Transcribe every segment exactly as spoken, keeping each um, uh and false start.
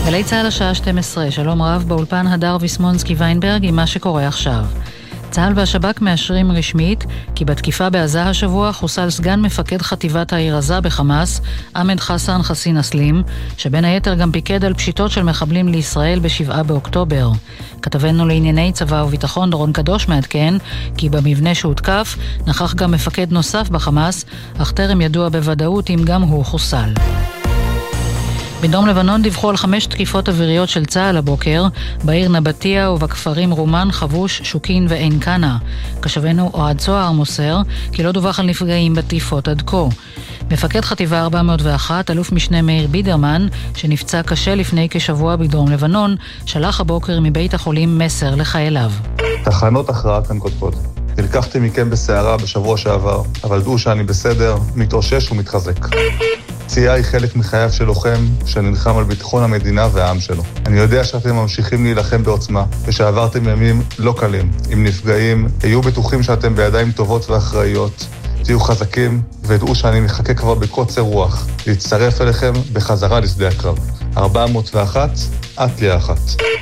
גלי צהל השעה שתים עשרה, שלום רב באולפן הדר ויסמונסקי ויינברג עם מה שקורה עכשיו. צהל והשב"כ מאשרים רשמית כי בתקיפה בעזה השבוע חוסל סגן מפקד חטיבת העיר עזה בחמאס, עמד חסן חסין אסלים, שבין היתר גם פיקד על פשיטות של מחבלים לישראל בשבעה באוקטובר. כתבנו לענייני צבא וביטחון דורון קדוש מעדכן כי במבנה שהותקף נכח גם מפקד נוסף בחמאס, אך טרם ידוע בוודאות אם גם הוא חוסל. בדרום לבנון דיווחו על חמש תקיפות אוויריות של צה"ל הבוקר, בעיר נבטיה ובכפרים רומן, חבוש, שוקין ועין קנה. קשבנו אוהד צוהר מוסר כי לא דווח על נפגעים בתקיפות עד כה. מפקד חטיבה ארבע מאות ואחת, אלוף משנה מאיר בידרמן, שנפצע קשה לפני כשבוע בדרום לבנון, שלח הבוקר מבית החולים מסר לחייליו. תחנות הכרעה כאן קודקוד. נלקחתי מכם בסערה בשבוע שעבר, אבל דעו שאני בסדר, מתאושש ומתחזק. פציעה היא חלק מחייו של לוחם שנלחם על ביטחון המדינה והעם שלו. אני יודע שאתם ממשיכים להילחם בעוצמה, ושעברתם ימים לא קלים. עם נפגעים, היו בטוחים שאתם בידיים טובות ואחראיות. תהיו חזקים, ודעו שאני מחכה כבר בקוצר רוח להצטרף אליכם בחזרה לשדה הקרב. ארבע מאות ואחת, את לי האחת.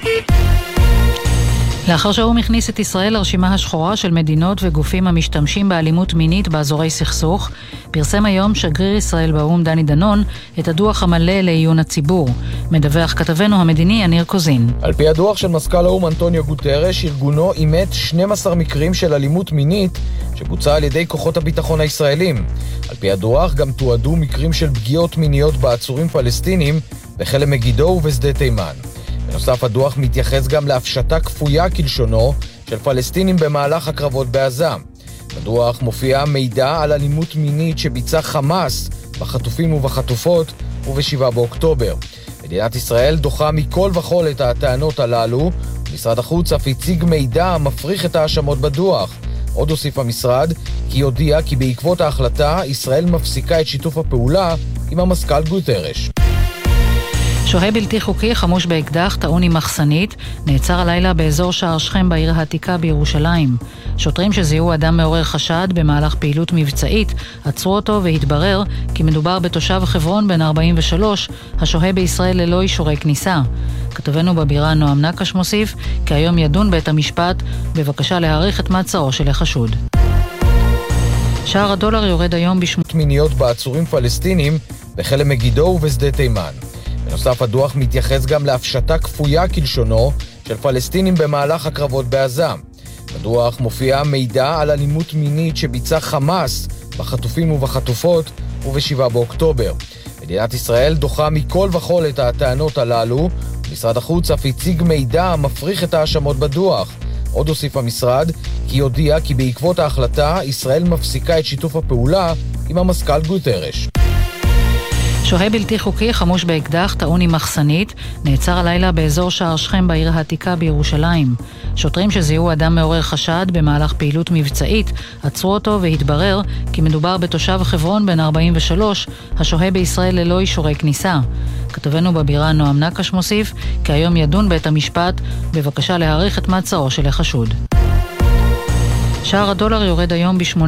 לאחר שהאו"ם הכניס את ישראל לרשימה השחורה של מדינות וגופים המשתמשים באלימות מינית באזורי סכסוך, פרסם היום שגריר ישראל באו"ם דני דנון את הדוח המלא לעיון הציבור. מדווח כתבנו המדיני יניר קוזין. על פי הדוח של מזכ"ל האו"ם אנטוניו גוטרש, ארגונו אימת שנים עשר מקרים של אלימות מינית שבוצע על ידי כוחות הביטחון הישראלים. על פי הדוח גם תועדו מקרים של פגיעות מיניות בעצורים פלסטינים בחלם מגידו ובשדה תימן. בנוסף, הדוח מתייחס גם להפשטה כפויה כלשונו של פלסטינים במהלך הקרבות בעזה. בדוח מופיע מידע על אלימות מינית שביצע חמאס בחטופים ובחטופות ובשבעה באוקטובר. מדינת ישראל דוחה מכל וכל את הטענות הללו. משרד החוץ אף הציג מידע המפריך את האשמות בדוח. עוד הוסיף המשרד כי הודיע כי בעקבות ההחלטה ישראל מפסיקה את שיתוף הפעולה עם המזכ"ל גוטרש. שוהה בלתי חוקי חמוש באקדח טעון עם מחסנית נעצר הלילה באזור שער שכם בעיר העתיקה בירושלים. שוטרים שזיהו אדם מעורר חשד במהלך פעילות מבצעית עצרו אותו והתברר כי מדובר בתושב חברון בן ארבעים ושלוש השוהה בישראל ללא אישורי כניסה. כתבנו בבירה נועם נקש מוסיף כי היום ידון בית המשפט בבקשה להאריך את מעצרו של החשוד. שער הדולר יורד היום בשמות מיניות בעצורים פלסטינים בחלם מגידו ובשדה תימן. בנוסף, הדוח מתייחס גם להפשטה כפויה כלשונו של פלסטינים במהלך הקרבות בעזה. בדוח מופיע מידע על אלימות מינית שביצע חמאס בחטופים ובחטופות ובשבעה באוקטובר. מדינת ישראל דוחה מכל וכל את הטענות הללו. משרד החוץ אף הציג מידע המפריך את האשמות בדוח. עוד הוסיף המשרד כי הודיע כי בעקבות ההחלטה ישראל מפסיקה את שיתוף הפעולה עם המזכ"ל גוטרש. שוהה בלתי חוקי חמוש באקדח טעון עם מחסנית נעצר הלילה באזור שער שכם בעיר העתיקה בירושלים. שוטרים שזיהו אדם מעורר חשד במהלך פעילות מבצעית עצרו אותו והתברר כי מדובר בתושב חברון בן ארבעים ושלוש השוהה בישראל ללא אישורי כניסה. כתבנו בבירה נועם נקש מוסיף כי היום ידון בית המשפט בבקשה להאריך את מעצרו של החשוד. שער הדולר יורד היום בשמונה